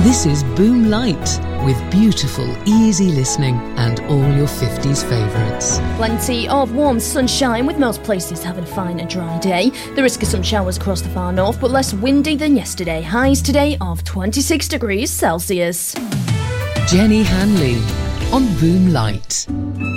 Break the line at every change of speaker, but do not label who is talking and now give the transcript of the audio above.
This is Boom Light, with beautiful, easy listening and all your 50s favourites.
Plenty of warm sunshine, with most places having a fine and dry day. The risk of some showers across the far north, but less windy than yesterday. Highs today of 26 degrees Celsius.
Jenny Hanley on Boom Light.